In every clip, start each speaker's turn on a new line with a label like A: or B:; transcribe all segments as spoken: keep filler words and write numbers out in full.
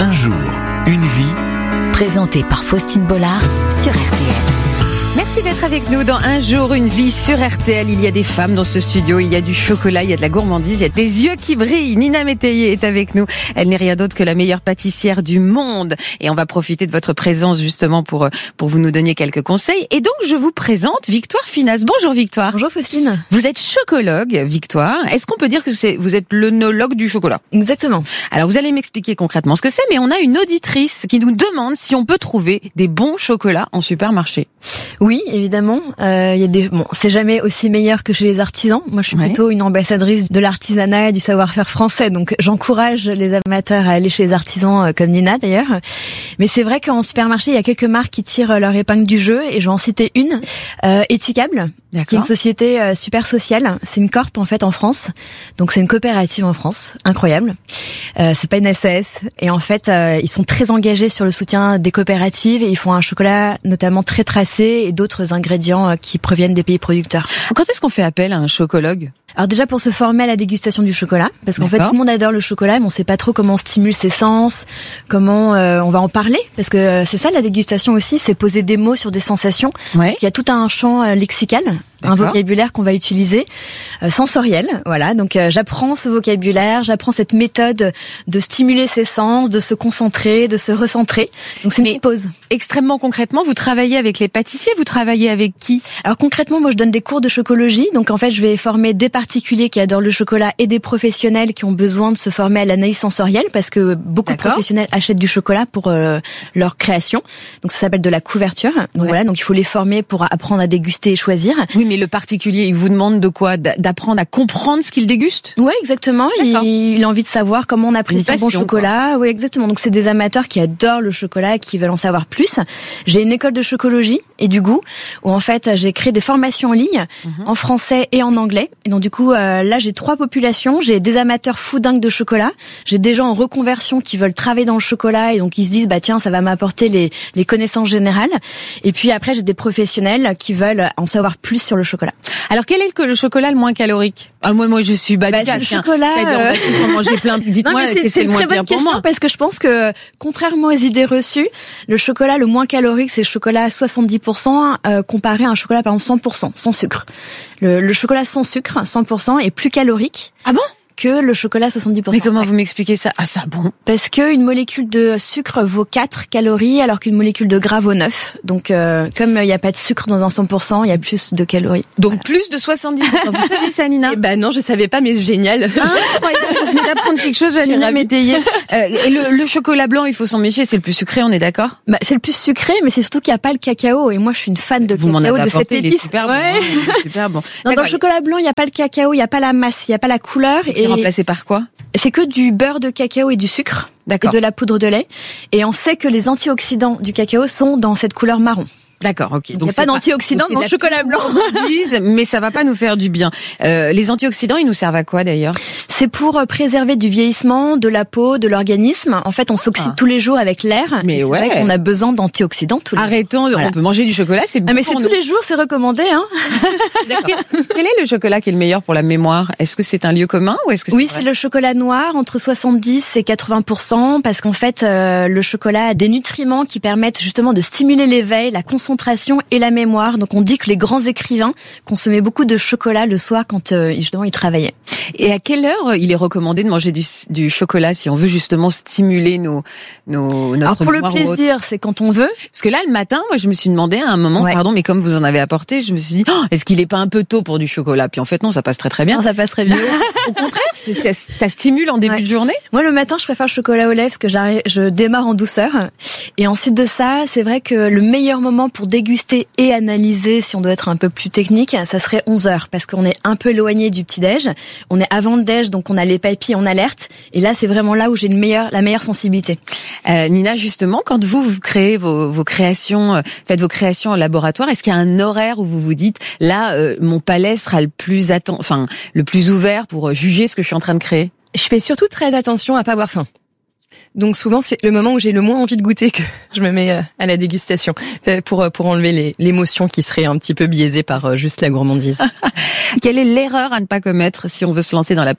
A: Un jour, une vie.
B: Présenté par Faustine Bollard sur R T L.
C: Merci d'être avec nous dans Un jour, une vie sur R T L. Il y a des femmes dans ce studio, il y a du chocolat, il y a de la gourmandise, il y a des yeux qui brillent. Nina Métayer est avec nous. Elle n'est rien d'autre que la meilleure pâtissière du monde. Et on va profiter de votre présence justement pour, pour vous nous donner quelques conseils. Et donc, je vous présente Victoire Finas. Bonjour Victoire.
D: Bonjour Faustine.
C: Vous êtes chocologue, Victoire. Est-ce qu'on peut dire que c'est, vous êtes l'œnologue du chocolat?
D: Exactement.
C: Alors, vous allez m'expliquer concrètement ce que c'est, mais on a une auditrice qui nous demande si on peut trouver des bons chocolats en supermarché.
D: Oui, évidemment. Euh, il y a des. Bon, c'est jamais aussi meilleur que chez les artisans. Moi, je suis ouais. plutôt une ambassadrice de l'artisanat et du savoir-faire français. Donc, j'encourage les amateurs à aller chez les artisans, euh, comme Nina d'ailleurs. Mais c'est vrai qu'en supermarché, il y a quelques marques qui tirent leur épingle du jeu, et je vais en citer une. Euh, Etikable, qui est une société euh, super sociale. C'est une corp en fait en France. Donc, c'est une coopérative en France. Incroyable. Euh, c'est pas une S A S. Et en fait, euh, ils sont très engagés sur le soutien des coopératives, et ils font un chocolat notamment très tracé et d'autres ingrédients qui proviennent des pays producteurs.
C: Quand est-ce qu'on fait appel à un chocologue ?
D: Alors déjà pour se former à la dégustation du chocolat, parce qu'en
C: D'accord.
D: fait tout le monde adore le chocolat, mais on sait pas trop comment on stimule ses sens, comment euh, on va en parler, parce que euh, c'est ça la dégustation aussi, c'est poser des mots sur des sensations.
C: Ouais.
D: Il y a tout un champ euh, lexical, un vocabulaire qu'on va utiliser, euh, sensoriel, voilà. Donc euh, j'apprends ce vocabulaire, j'apprends cette méthode de stimuler ses sens, de se concentrer, de se recentrer. Donc c'est une petite pause.
C: Extrêmement concrètement, vous travaillez avec les pâtissiers, vous travaillez avec qui ?
D: Alors concrètement, moi je donne des cours de chocologie, donc en fait je vais former des particuliers qui adorent le chocolat et des professionnels qui ont besoin de se former à l'analyse sensorielle, parce que beaucoup D'accord. de professionnels achètent du chocolat pour euh, leur création. Donc ça s'appelle de la couverture. Donc ouais. voilà, donc il faut les former pour apprendre à déguster et choisir.
C: Oui, mais le particulier, il vous demande de quoi ? D'apprendre à comprendre ce qu'il déguste ?
D: Ouais, exactement. Il, il a envie de savoir comment on apprécie un bon chocolat. Quoi. Oui, exactement. Donc c'est des amateurs qui adorent le chocolat et qui veulent en savoir plus. J'ai une école de chocologie et du goût où en fait j'ai créé des formations en ligne mm-hmm. en français et en anglais. Et donc du coup euh, là j'ai trois populations. J'ai des amateurs fous dingues de chocolat. J'ai des gens en reconversion qui veulent travailler dans le chocolat et donc ils se disent bah tiens ça va m'apporter les les connaissances générales. Et puis après j'ai des professionnels qui veulent en savoir plus sur le chocolat.
C: Alors quel est le, le chocolat le moins calorique ? Ah moi moi je suis bas
D: bah,
C: de gamme.
D: Le chocolat.
C: C'est-à-dire on va tous en manger plein. Dites-moi
D: c'est,
C: c'est, c'est le moins pire pour moi.
D: Parce que je pense que contrairement aux idées reçues, le chocolat le moins calorique c'est le chocolat à soixante-dix pour cent euh, comparé à un chocolat par exemple cent pour cent sans sucre. Le, le chocolat sans sucre cent pour cent est plus calorique.
C: Ah bon ?
D: Que le chocolat soixante-dix pour cent.
C: Mais comment ouais. vous m'expliquez ça ? Ah ça bon.
D: Parce que une molécule de sucre vaut quatre calories alors qu'une molécule de gras vaut neuf. Donc euh, comme il n'y a pas de sucre dans un cent pour cent, il y a plus de calories.
C: Donc voilà. Plus de soixante-dix pour cent. Vous savez ça Nina ?
E: Eh ben non, je savais pas mais c'est génial.
C: Ah, vous venez d'apprendre quelque chose à Nina Métayer. Euh, et le, le chocolat blanc, il faut s'en méfier, c'est le plus sucré, on est d'accord ?
D: Bah c'est le plus sucré mais c'est surtout qu'il n'y a pas le cacao et moi je suis une fan de
C: vous
D: cacao de cette épice.
C: Super
D: ouais.
C: bon. Hein, super bon.
D: Non, dans le chocolat blanc, il n'y a pas le cacao, il n'y a pas la masse, il n'y a pas la couleur.
C: Et c'est remplacé par quoi ?
D: C'est que du beurre de cacao et du sucre. D'accord. Et de la poudre de lait. Et on sait que les antioxydants du cacao sont dans cette couleur marron.
C: D'accord, ok.
D: Donc il n'y a pas d'antioxydants dans le chocolat blanc.
C: Mais ça va pas nous faire du bien. Euh, les antioxydants, ils nous servent à quoi d'ailleurs ?
D: C'est pour préserver du vieillissement, de la peau, de l'organisme. En fait, on s'oxyde ah. tous les jours avec l'air.
C: Mais
D: et
C: ouais.
D: C'est vrai qu'on a besoin d'antioxydants tous les jours.
C: Arrêtons, voilà. On peut manger du chocolat, c'est bon.
D: Ah mais c'est tous les jours, c'est recommandé, hein.
C: D'accord. Quel est le chocolat qui est le meilleur pour la mémoire ? Est-ce que c'est un lieu commun ou est-ce que c'est
D: Oui,
C: vrai ?
D: c'est le chocolat noir entre soixante-dix et quatre-vingts pour cent parce qu'en fait, euh, le chocolat a des nutriments qui permettent justement de stimuler l'éveil, la concentration et la mémoire. Donc on dit que les grands écrivains consommaient beaucoup de chocolat le soir quand euh, justement ils travaillaient.
C: Et à quelle heure il est recommandé de manger du, du chocolat si on veut justement stimuler nos nos notre
D: Alors pour le plaisir, c'est quand on veut.
C: Parce que là le matin, moi je me suis demandé à un moment, ouais. pardon, mais comme vous en avez apporté, je me suis dit, oh, est-ce qu'il est pas un peu tôt pour du chocolat ? Puis en fait non, ça passe très très bien.
D: Non, ça passe très bien.
C: Au contraire, c'est, ça, ça stimule en début ouais. de journée.
D: Moi le matin, je préfère le chocolat au lait parce que j'arrive, je démarre en douceur. Et ensuite de ça, c'est vrai que le meilleur moment pour déguster et analyser, si on doit être un peu plus technique, ça serait onze heures, parce qu'on est un peu éloigné du petit-déj. On est avant le déj, donc on a les papilles en alerte. Et là, c'est vraiment là où j'ai le meilleur, la meilleure sensibilité.
C: Euh, Nina, justement, quand vous, vous créez vos, vos créations, euh, faites vos créations en laboratoire, est-ce qu'il y a un horaire où vous vous dites, là, euh, mon palais sera le plus atten- enfin, le plus ouvert pour juger ce que je suis en train de créer ?
E: Je fais surtout très attention à pas avoir faim. Donc souvent c'est le moment où j'ai le moins envie de goûter que je me mets à la dégustation pour pour enlever les, l'émotion qui serait un petit peu biaisée par juste la gourmandise.
C: Quelle est l'erreur à ne pas commettre si on veut se lancer dans la pâtisserie ?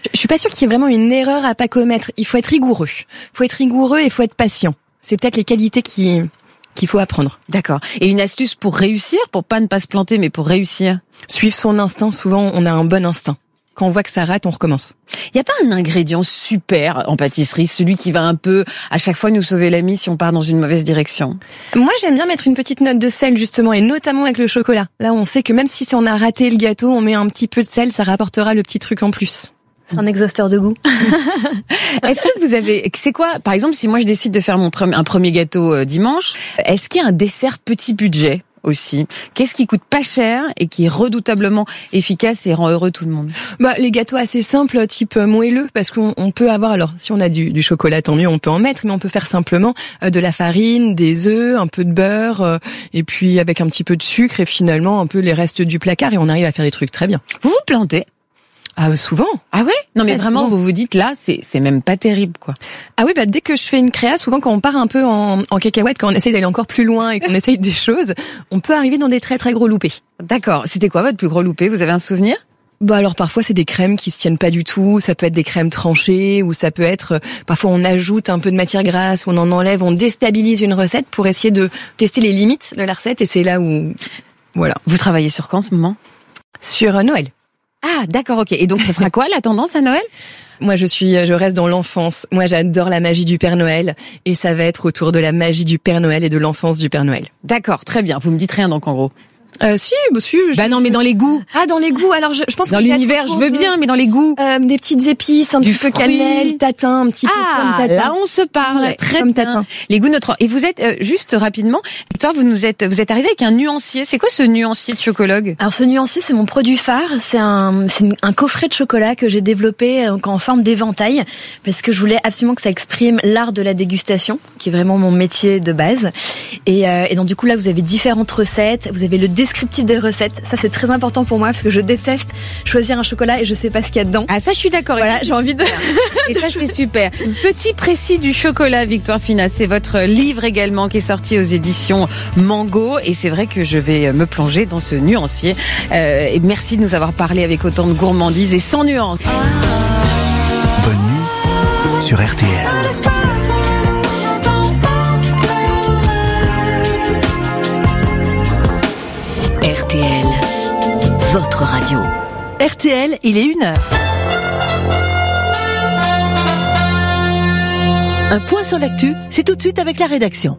E: Je suis pas sûre qu'il y ait vraiment une erreur à pas commettre. Il faut être rigoureux. Il faut être rigoureux et il faut être patient. C'est peut-être les qualités qui qu'il faut apprendre.
C: D'accord. Et une astuce pour réussir, pour pas ne pas se planter, mais pour réussir?
E: Suivre son instinct. Souvent, on a un bon instinct. Quand on voit que ça rate, on recommence.
C: Il n'y a pas un ingrédient super en pâtisserie, celui qui va un peu à chaque fois nous sauver la mise si on part dans une mauvaise direction?
E: Moi, j'aime bien mettre une petite note de sel justement, et notamment avec le chocolat. Là, on sait que même si on a raté le gâteau, on met un petit peu de sel, ça rapportera le petit truc en plus.
D: C'est un exhausteur de goût.
C: Est-ce que vous avez, c'est quoi, par exemple, si moi je décide de faire mon premier, un premier gâteau euh, dimanche, est-ce qu'il y a un dessert petit budget aussi? Qu'est-ce qui coûte pas cher et qui est redoutablement efficace et rend heureux tout le monde?
E: Bah, les gâteaux assez simples, type moelleux, parce qu'on on peut avoir, alors, si on a du, du chocolat, tant mieux, on peut en mettre, mais on peut faire simplement euh, de la farine, des œufs, un peu de beurre, euh, et puis avec un petit peu de sucre, et finalement un peu les restes du placard, et on arrive à faire des trucs très bien.
C: Vous vous plantez?
E: Ah, souvent.
C: Ah ouais? Non, mais
E: Très
C: vraiment,
E: souvent.
C: vous vous dites là, c'est, c'est même pas terrible, quoi.
E: Ah oui, bah, dès que je fais une créa, souvent quand on part un peu en, en cacahuète, quand on essaye d'aller encore plus loin et qu'on essaye des choses, on peut arriver dans des très très gros loupés.
C: D'accord. C'était quoi votre plus gros loupé? Vous avez un souvenir?
E: Bah alors parfois c'est des crèmes qui se tiennent pas du tout, ça peut être des crèmes tranchées, ou ça peut être, parfois on ajoute un peu de matière grasse, on en enlève, on déstabilise une recette pour essayer de tester les limites de la recette, et c'est là où, voilà.
C: Vous travaillez sur quoi en ce moment?
E: Sur euh, Noël.
C: Ah, d'accord, ok. Et donc, ça sera quoi la tendance à Noël?
E: Moi, je suis, je reste dans l'enfance. Moi, j'adore la magie du Père Noël, et ça va être autour de la magie du Père Noël et de l'enfance du Père Noël.
C: D'accord, très bien. Vous me dites rien donc en gros.
E: Euh, si, bah si. Je,
C: Bah non, mais dans les goûts.
E: Ah, dans les goûts. Alors, je, je pense
C: Dans
E: que je vais
C: l'univers,
E: être
C: je
E: autour
C: veux
E: de,
C: bien, mais dans les goûts.
E: Euh, des petites épices, un
C: Du
E: petit peu
C: fruit.
E: cannelle, tatin, un petit peu
C: Ah,
E: comme tatin.
C: là on se parle.
E: Ouais,
C: très
E: comme
C: bien.
E: tatin.
C: Les goûts notre. Et vous êtes euh, juste rapidement, Victoire, vous nous êtes, vous êtes arrivé avec un nuancier. C'est quoi ce nuancier de chocologue?
D: Alors ce nuancier, c'est mon produit phare. C'est un, c'est une- un coffret de chocolat que j'ai développé donc, en forme d'éventail, parce que je voulais absolument que ça exprime l'art de la dégustation, qui est vraiment mon métier de base. Et, euh, et donc du coup là, vous avez différentes recettes, vous avez le descriptif des recettes. Ça, c'est très important pour moi parce que je déteste choisir un chocolat et je sais pas ce qu'il y a dedans.
C: Ah, ça, je suis d'accord.
D: Voilà, j'ai envie de.
C: Et ça, c'est super. Petit précis du chocolat, Victoire Fina. C'est votre livre également qui est sorti aux éditions Mango. Et c'est vrai que je vais me plonger dans ce nuancier. Euh, et merci de nous avoir parlé avec autant de gourmandise et sans nuance.
A: Bonne nuit sur R T L.
B: R T L, votre radio.
F: R T L, il est une heure. Un point sur l'actu, c'est tout de suite avec la rédaction.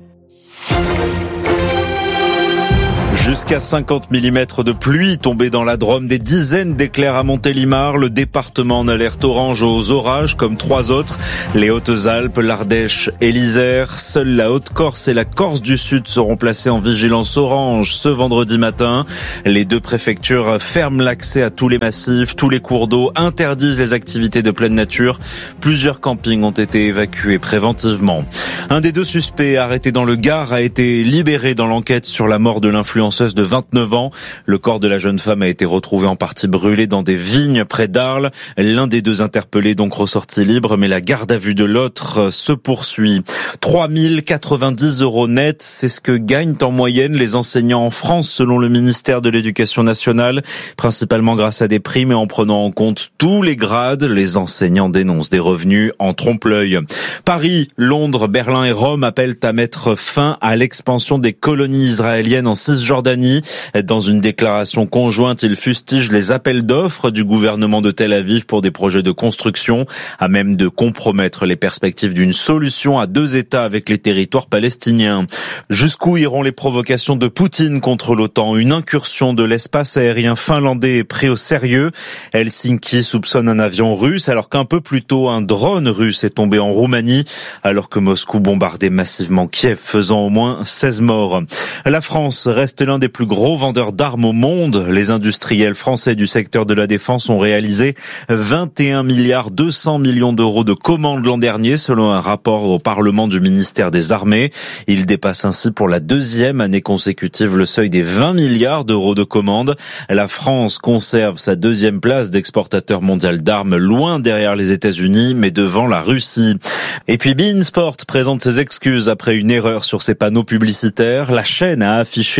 G: Jusqu'à cinquante millimètres de pluie tombée dans la Drôme, des dizaines d'éclairs à Montélimar, le département en alerte orange aux orages comme trois autres, les Hautes-Alpes, l'Ardèche et l'Isère. Seule la Haute-Corse et la Corse du Sud seront placées en vigilance orange ce vendredi matin. Les deux préfectures ferment l'accès à tous les massifs, tous les cours d'eau, interdisent les activités de pleine nature. Plusieurs campings ont été évacués préventivement. Un des deux suspects arrêtés dans le Gard a été libéré dans l'enquête sur la mort de l'influenceuse de vingt-neuf ans. Le corps de la jeune femme a été retrouvé en partie brûlé dans des vignes près d'Arles. L'un des deux interpellés donc ressorti libre, mais la garde à vue de l'autre se poursuit. trois mille quatre-vingt-dix euros net, c'est ce que gagnent en moyenne les enseignants en France selon le ministère de l'Éducation nationale, principalement grâce à des primes et en prenant en compte tous les grades. Les enseignants dénoncent des revenus en trompe-l'œil. Paris, Londres, Berlin et Rome appellent à mettre fin à l'expansion des colonies israéliennes en Cisjordanie. Dans une déclaration conjointe, ils fustigent les appels d'offres du gouvernement de Tel Aviv pour des projets de construction à même de compromettre les perspectives d'une solution à deux États avec les territoires palestiniens. Jusqu'où iront les provocations de Poutine contre l'OTAN? Une incursion de l'espace aérien finlandais est pris au sérieux. Helsinki soupçonne un avion russe alors qu'un peu plus tôt un drone russe est tombé en Roumanie alors que Moscou bombardait massivement Kiev, faisant au moins seize morts. La France reste l'un des plus gros vendeurs d'armes au monde. Les industriels français du secteur de la défense ont réalisé vingt et un milliards deux cents millions d'euros de commandes l'an dernier, selon un rapport au Parlement du ministère des Armées. Il dépasse ainsi pour la deuxième année consécutive le seuil des vingt milliards d'euros de commandes. La France conserve sa deuxième place d'exportateur mondial d'armes, loin derrière les États-Unis, mais devant la Russie. Et puis beIN Sport présente ses excuses après une erreur sur ses panneaux publicitaires. La chaîne a affiché le logo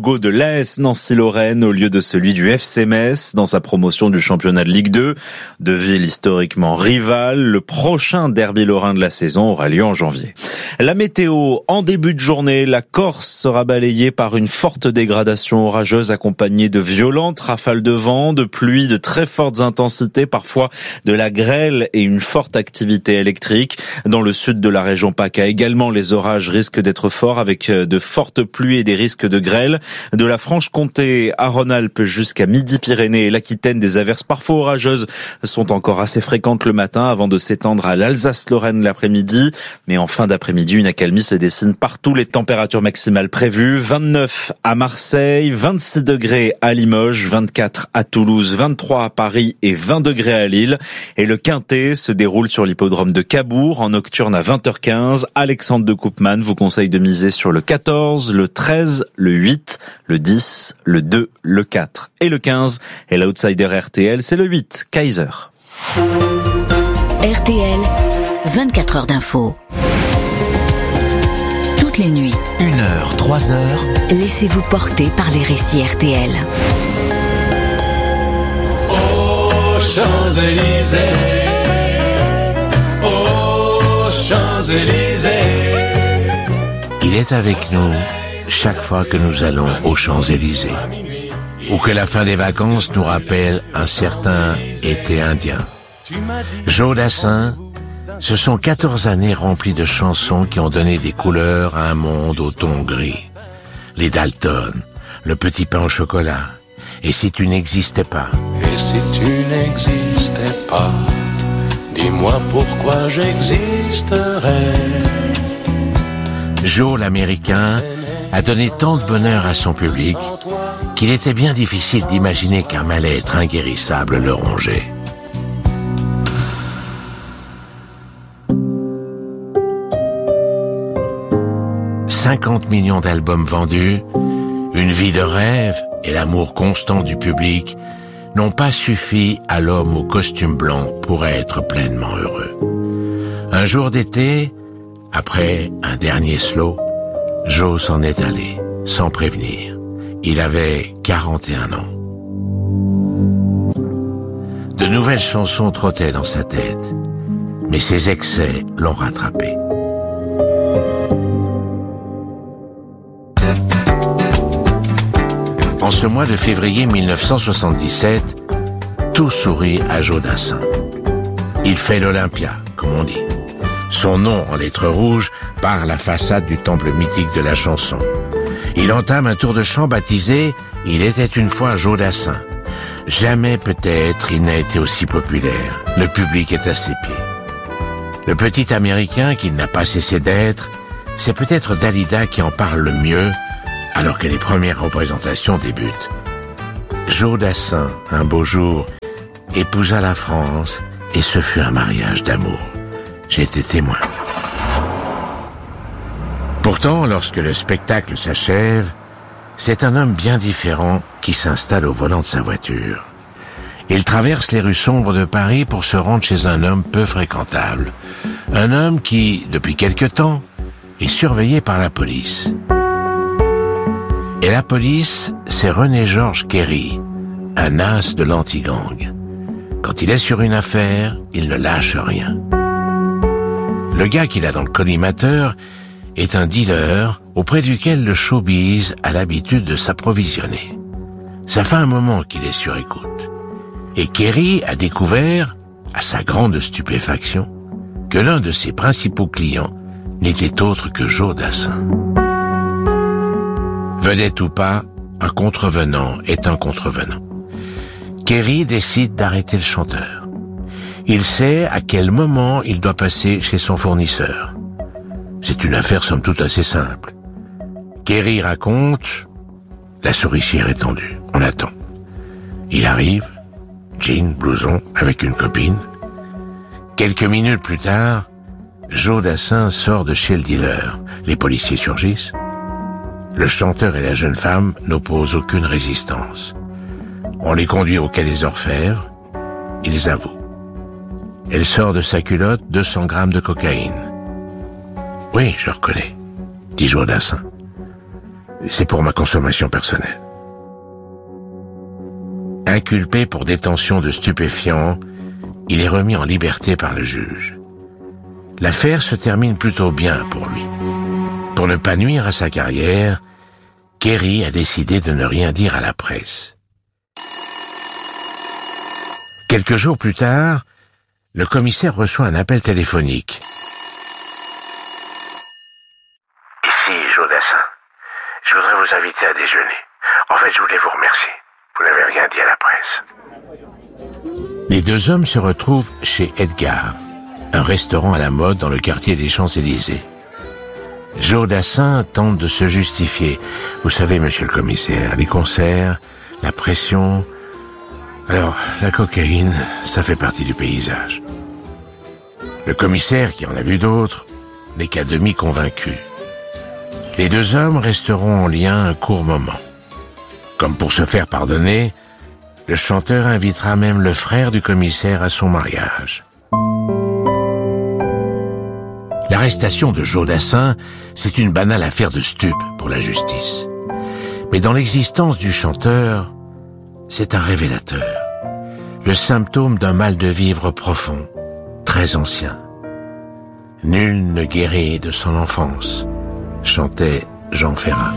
G: logo de l'A S Nancy-Lorraine au lieu de celui du F C Metz dans sa promotion du championnat de Ligue deux. Deux villes historiquement rivales, le prochain derby lorrain de la saison aura lieu en janvier. La météo, en début de journée, la Corse sera balayée par une forte dégradation orageuse accompagnée de violentes rafales de vent, de pluie de très fortes intensités, parfois de la grêle et une forte activité électrique. Dans le sud de la région PACA également, les orages risquent d'être forts avec de fortes pluies et des risques de grêle. De la Franche-Comté à Rhône-Alpes jusqu'à Midi-Pyrénées et l'Aquitaine, des averses parfois orageuses sont encore assez fréquentes le matin avant de s'étendre à l'Alsace-Lorraine l'après-midi. Mais en fin d'après-midi, une accalmie se dessine partout. Les températures maximales prévues, vingt-neuf à Marseille, vingt-six degrés à Limoges, vingt-quatre à Toulouse, vingt-trois à Paris et vingt degrés à Lille. Et le Quintet se déroule sur l'hippodrome de Cabourg en nocturne à vingt heures quinze. Alexandre de Koopman vous conseille de miser sur le quatorze, le treize, le huit, le dix, le deux, le quatre et le quinze. Et l'outsider R T L, c'est le huit, Kaiser.
B: R T L, vingt-quatre heures d'info. Toutes les nuits.
A: Une heure, trois heures.
B: Laissez-vous porter par les récits R T L.
H: Aux Champs-Élysées, aux Champs-Élysées.
I: Il est avec nous chaque fois que nous allons aux Champs-Élysées, ou que la fin des vacances nous rappelle un certain été indien. Joe Dassin, ce sont quatorze années remplies de chansons qui ont donné des couleurs à un monde au ton gris. Les Dalton, le petit pain au chocolat, et si tu n'existais pas.
H: Et si tu n'existais pas, dis-moi pourquoi j'existerais.
I: Joe l'Américain a donné tant de bonheur à son public qu'il était bien difficile d'imaginer qu'un mal-être inguérissable le rongeait. cinquante millions d'albums vendus, une vie de rêve et l'amour constant du public n'ont pas suffi à l'homme au costume blanc pour être pleinement heureux. Un jour d'été, après un dernier slow, Joe s'en est allé, sans prévenir. Il avait quarante et un ans. De nouvelles chansons trottaient dans sa tête, mais ses excès l'ont rattrapé. En ce mois de février mille neuf cent soixante-dix-sept, tout sourit à Joe Dassin. Il fait l'Olympia, comme on dit. Son nom en lettres rouges par la façade du temple mythique de la chanson. Il entame un tour de chant baptisé « Il était une fois Joe Dassin ». Jamais peut-être il n'a été aussi populaire. Le public est à ses pieds. Le petit Américain qui n'a pas cessé d'être, c'est peut-être Dalida qui en parle le mieux, alors que les premières représentations débutent. Joe Dassin, un beau jour, épousa la France et ce fut un mariage d'amour. J'ai été témoin. Pourtant, lorsque le spectacle s'achève, c'est un homme bien différent qui s'installe au volant de sa voiture. Il traverse les rues sombres de Paris pour se rendre chez un homme peu fréquentable. Un homme qui, depuis quelque temps, est surveillé par la police. Et la police, c'est René-Georges Kerry, un as de l'anti-gang. Quand il est sur une affaire, il ne lâche rien. Le gars qu'il a dans le collimateur est un dealer auprès duquel le showbiz a l'habitude de s'approvisionner. Ça fait un moment qu'il est sur écoute. Et Kerry a découvert, à sa grande stupéfaction, que l'un de ses principaux clients n'était autre que Joe Dassin. Vedette ou pas, un contrevenant est un contrevenant. Kerry décide d'arrêter le chanteur. Il sait à quel moment il doit passer chez son fournisseur. C'est une affaire somme toute assez simple. Kerry raconte, la souricière est tendue, on attend. Il arrive, jean, blouson, avec une copine. Quelques minutes plus tard, Joe Dassin sort de chez le dealer. Les policiers surgissent. Le chanteur et la jeune femme n'opposent aucune résistance. On les conduit au quai des Orfèvres. Ils avouent. Elle sort de sa culotte deux cents grammes de cocaïne. « Oui, je reconnais », dit Joe Dassin. c'est pour ma consommation personnelle. Inculpé pour détention de stupéfiants, il est remis en liberté par le juge. L'affaire se termine plutôt bien pour lui. Pour ne pas nuire à sa carrière, Kerry a décidé de ne rien dire à la presse. Quelques jours plus tard, le commissaire reçoit un appel téléphonique.
J: Ici, Joe Dassin. Je voudrais vous inviter à déjeuner. En fait, je voulais vous remercier. Vous n'avez rien dit à la presse.
I: Les deux hommes se retrouvent chez Edgar, un restaurant à la mode dans le quartier des Champs-Élysées. Joe Dassin tente de se justifier. Vous savez, monsieur le commissaire, les concerts, la pression... Alors, la cocaïne, ça fait partie du paysage. Le commissaire, qui en a vu d'autres, n'est qu'à demi convaincu. Les deux hommes resteront en lien un court moment. Comme pour se faire pardonner, le chanteur invitera même le frère du commissaire à son mariage. L'arrestation de Joe Dassin, c'est une banale affaire de stup pour la justice. Mais dans l'existence du chanteur, c'est un révélateur. Le symptôme d'un mal de vivre profond, très ancien. Nul ne guérit de son enfance, chantait Jean Ferrat.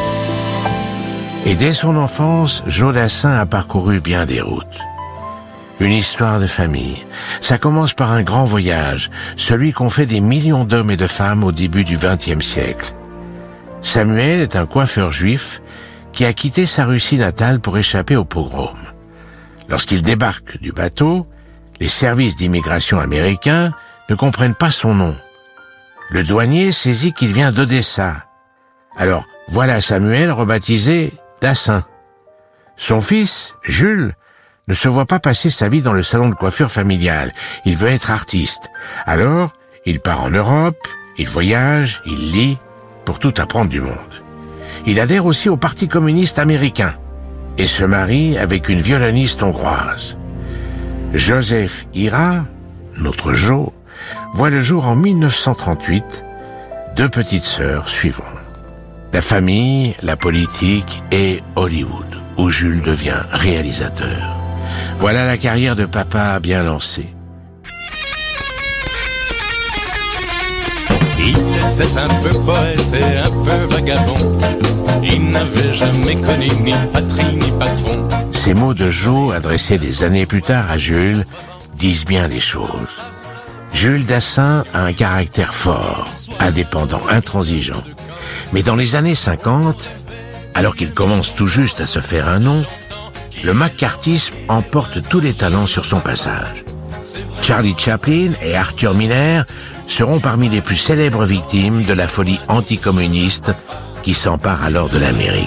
I: Et dès son enfance, Joe Dassin a parcouru bien des routes. Une histoire de famille. Ça commence par un grand voyage, celui qu'ont fait des millions d'hommes et de femmes au début du vingtième siècle. Samuel est un coiffeur juif qui a quitté sa Russie natale pour échapper au pogrom. Lorsqu'il débarque du bateau, les services d'immigration américains ne comprennent pas son nom. Le douanier saisit qu'il vient d'Odessa. Alors, voilà Samuel rebaptisé Dassin. Son fils, Jules, ne se voit pas passer sa vie dans le salon de coiffure familial. Il veut être artiste. Alors, il part en Europe, il voyage, il lit, pour tout apprendre du monde. Il adhère aussi au Parti communiste américain et se marie avec une violoniste hongroise. Joseph Ira, notre Joe, voit le jour en mille neuf cent trente-huit. Deux petites sœurs suivront. La famille, la politique et Hollywood, où Jules devient réalisateur. Voilà la carrière de papa bien lancée.
H: Il était un peu poète et un peu vagabond. Il n'avait jamais connu ni patrie ni patron.
I: Ces mots de Joe, adressés des années plus tard à Jules, disent bien les choses. Jules Dassin a un caractère fort, indépendant, intransigeant. Mais dans les années cinquante, alors qu'il commence tout juste à se faire un nom, le maccarthyisme emporte tous les talents sur son passage. Charlie Chaplin et Arthur Miller seront parmi les plus célèbres victimes de la folie anticommuniste qui s'empare alors de l'Amérique.